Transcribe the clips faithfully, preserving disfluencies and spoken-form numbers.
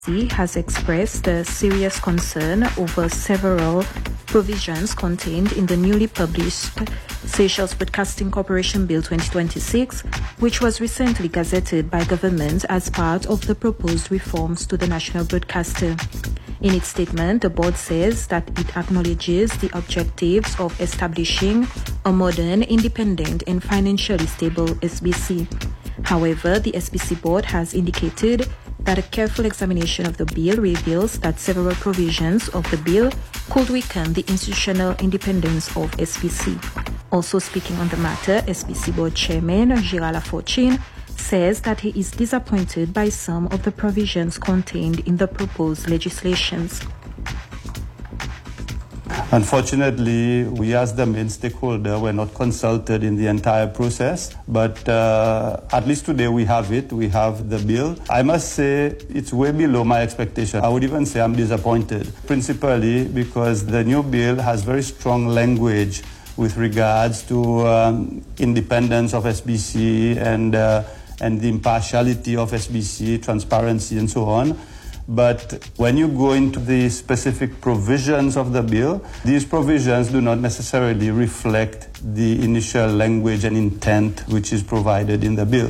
He has expressed a serious concern over several provisions contained in the newly published Seychelles Broadcasting Corporation Bill twenty twenty-six, which was recently gazetted by government as part of the proposed reforms to the national broadcaster. In its statement, the board says that it acknowledges the objectives of establishing a modern, independent, and financially stable S B C. However, the S B C board has indicated that a careful examination of the bill reveals that several provisions of the bill could weaken the institutional independence of S B C. Also speaking on the matter, S B C board chairman Gérard Lafortune says that he is disappointed by some of the provisions contained in the proposed legislations. Unfortunately, we as the main stakeholder were not consulted in the entire process, but uh, at least today we have it, we have the bill. I must say it's way below my expectation. I would even say I'm disappointed, principally because the new bill has very strong language with regards to um, independence of S B C and, uh, and the impartiality of S B C, transparency and so on. But when you go into the specific provisions of the bill, these provisions do not necessarily reflect the initial language and intent which is provided in the bill.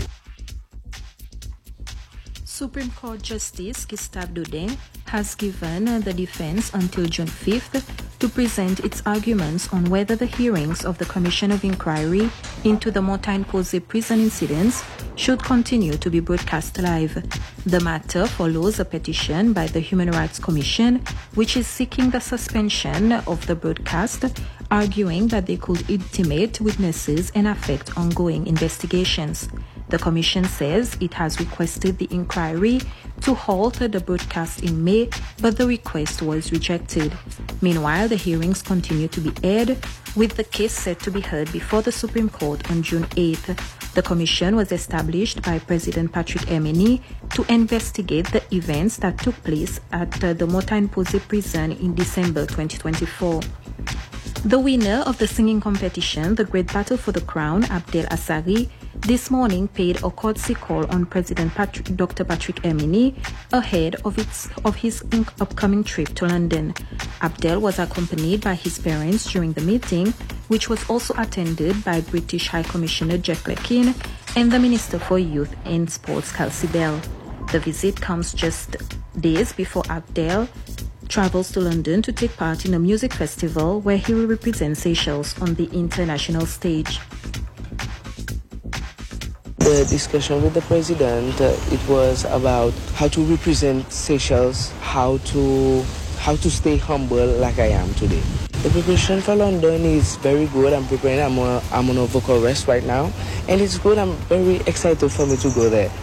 Supreme Court Justice Gustave Daudin has given the defense until June fifth to present its arguments on whether the hearings of the Commission of Inquiry into the Montagne-Posay prison incidents should continue to be broadcast live. The matter follows a petition by the Human Rights Commission, which is seeking the suspension of the broadcast, arguing that they could intimidate witnesses and affect ongoing investigations. The Commission says it has requested the inquiry to halt the broadcast in May, but the request was rejected. Meanwhile, the hearings continue to be aired, with the case set to be heard before the Supreme Court on June eighth. The Commission was established by President Patrick Herminy to investigate the events that took place at uh, the Montagne-Posay prison in December twenty twenty-four. The winner of the singing competition, The Great Battle for the Crown, Abdel Assari, this morning paid a courtesy call on President Patrick, Doctor Patrick Herminy ahead of, its, of his upcoming trip to London. Abdel was accompanied by his parents during the meeting, which was also attended by British High Commissioner Jeff Gleckin and the Minister for Youth and Sports, Kelsey Bell. The visit comes just days before Abdel travels to London to take part in a music festival where he will represent Seychelles on the international stage. The discussion with the president, uh, it was about how to represent Seychelles, how to how to stay humble like I am today. The preparation for London is very good. I'm preparing. I'm on, I'm on a vocal rest right now, and it's good. I'm very excited for me to go there.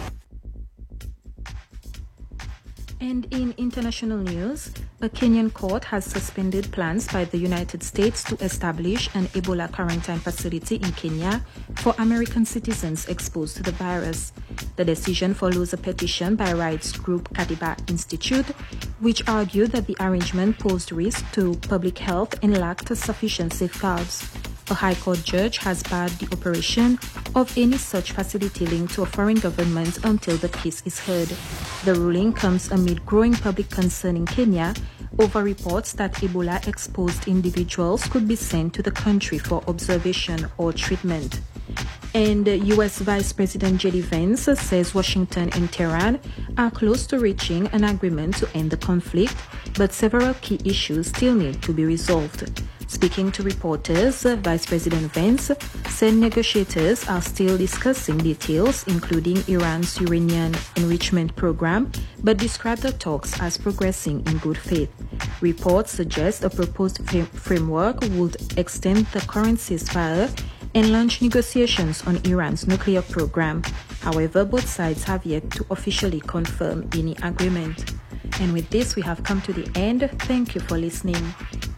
And in international news, a Kenyan court has suspended plans by the United States to establish an Ebola quarantine facility in Kenya for American citizens exposed to the virus. The decision follows a petition by rights group Kadiba Institute, which argued that the arrangement posed risk to public health and lacked sufficient safeguards. A High Court judge has barred the operation of any such facility linked to a foreign government until the case is heard. The ruling comes amid growing public concern in Kenya over reports that Ebola-exposed individuals could be sent to the country for observation or treatment. And U S Vice President J D Vance says Washington and Tehran are close to reaching an agreement to end the conflict, but several key issues still need to be resolved. Speaking to reporters, Vice President Vance said negotiators are still discussing details, including Iran's uranium enrichment program, but described the talks as progressing in good faith. Reports suggest a proposed framework would extend the current ceasefire and launch negotiations on Iran's nuclear program. However, both sides have yet to officially confirm any agreement. And with this, we have come to the end. Thank you for listening.